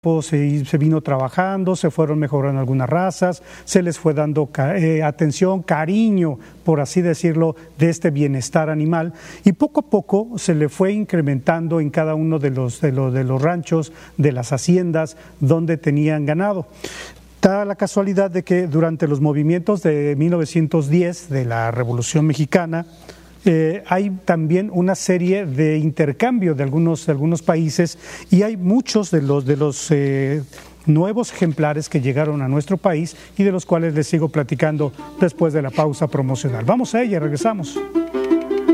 se vino trabajando, se fueron mejorando algunas razas, se les fue dando atención, cariño, por así decirlo, de este bienestar animal, y poco a poco se le fue incrementando en cada uno de los ranchos, de las haciendas donde tenían ganado. Da la casualidad de que durante los movimientos de 1910 de la Revolución Mexicana, hay también una serie de intercambio de algunos países, y hay muchos de los nuevos ejemplares que llegaron a nuestro país y de los cuales les sigo platicando después de la pausa promocional. Vamos a ella, regresamos.